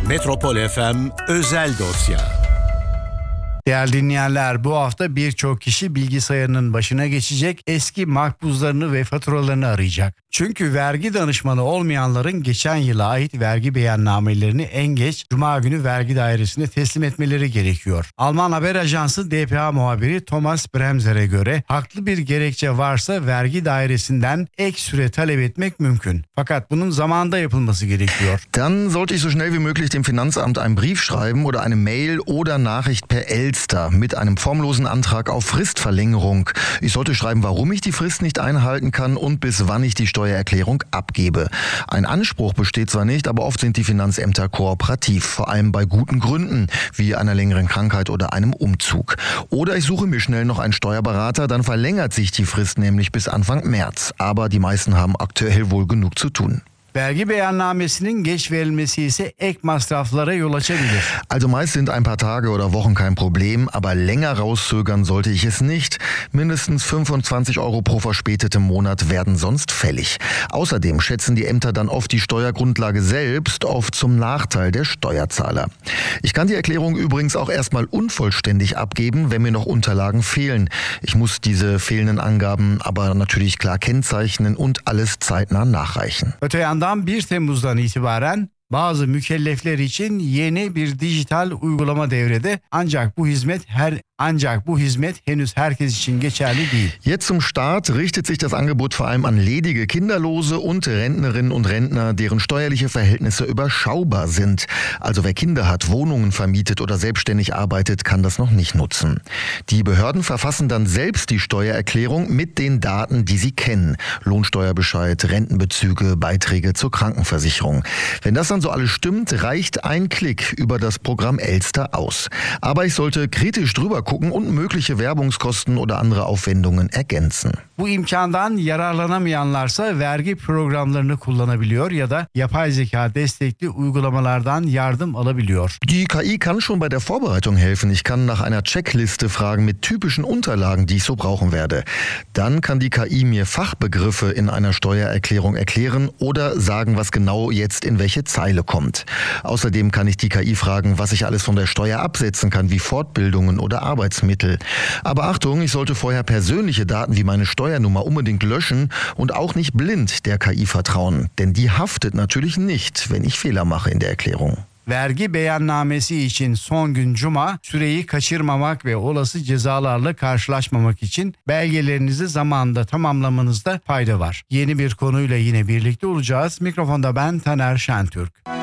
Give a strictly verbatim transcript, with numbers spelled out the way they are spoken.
Metropol F M Özel Dosya. Değerli dinleyenler, bu hafta birçok kişi bilgisayarının başına geçecek, eski makbuzlarını ve faturalarını arayacak. Çünkü vergi danışmanı olmayanların geçen yıla ait vergi beyannamelerini en geç Cuma günü vergi dairesine teslim etmeleri gerekiyor. Alman haber ajansı D P A muhabiri Thomas Bremser'e göre haklı bir gerekçe varsa vergi dairesinden ek süre talep etmek mümkün. Fakat bunun zamanında yapılması gerekiyor. Dann sollte ich so schnell wie möglich dem Finanzamt einen Brief schreiben oder eine Mail oder Nachricht per Elster mit einem formlosen Antrag auf Fristverlängerung. Ich sollte schreiben, warum ich die Frist nicht einhalten kann und bis wann ich die Steuererklärung abgebe. Ein Anspruch besteht zwar nicht, aber oft sind die Finanzämter kooperativ, vor allem bei guten Gründen, wie einer längeren Krankheit oder einem Umzug. Oder ich suche mir schnell noch einen Steuerberater, dann verlängert sich die Frist nämlich bis Anfang März. Aber die meisten haben aktuell wohl genug zu tun. Vergi beyannamesinin geç verilmesi ise ek masraflara yol açabilir. Also meist sind ein paar Tage oder Wochen kein Problem, aber länger rauszögern sollte ich es nicht. Mindestens fünfundzwanzig Euro pro verspätetem Monat werden sonst fällig. Außerdem schätzen die Ämter dann oft die Steuergrundlage selbst, oft zum Nachteil der Steuerzahler. Ich kann die Erklärung übrigens auch erstmal unvollständig abgeben, wenn mir noch Unterlagen fehlen. Ich muss diese fehlenden Angaben aber natürlich klar kennzeichnen und alles zeitnah nachreichen. Öte yandan bir Temmuz'dan itibaren bazı mükellefler için yeni bir dijital uygulama devrede, ancak bu hizmet her ancak bu hizmet henüz herkes için geçerli değil. Jetzt zum Start richtet sich das Angebot vor allem an ledige Kinderlose und Rentnerinnen und Rentner, deren steuerliche Verhältnisse überschaubar sind. Also wer Kinder hat, Wohnungen vermietet oder selbstständig arbeitet, kann das noch nicht nutzen. Die Behörden verfassen dann selbst die Steuererklärung mit den Daten, die sie kennen. Lohnsteuerbescheid, Rentenbezüge, Beiträge zur Krankenversicherung. Wenn das dann so alles stimmt, reicht ein Klick über das Programm Elster aus. Aber ich sollte kritisch drüber gucken und mögliche Werbungskosten oder andere Aufwendungen ergänzen. Bu imkandan yararlanamayanlarsa vergi programlarını kullanabiliyor ya da yapay zeka destekli uygulamalardan yardım alabiliyor. Die K I kann schon bei der Vorbereitung helfen. Ich kann nach einer Checkliste fragen mit typischen Unterlagen, die ich so brauchen werde. Dann kann die K I mir Fachbegriffe in einer Steuererklärung erklären oder sagen, was genau jetzt in welche Zeile kommt. Außerdem kann ich die K I fragen, was ich alles von der Steuer absetzen kann, wie Fortbildungen oder Arbeitsmittel. Aber Achtung, ich sollte vorher persönliche Daten wie meine Steuernummer unbedingt löschen und auch nicht blind der K I vertrauen. Denn die haftet natürlich nicht, wenn ich Fehler mache in der Erklärung. Vergi beyannamesi için son gün Cuma, süreyi kaçırmamak ve olası cezalarla karşılaşmamak için belgelerinizi zamanında tamamlamanızda fayda var. Yeni bir konuyla yine birlikte olacağız. Mikrofonda ben Taner Şentürk.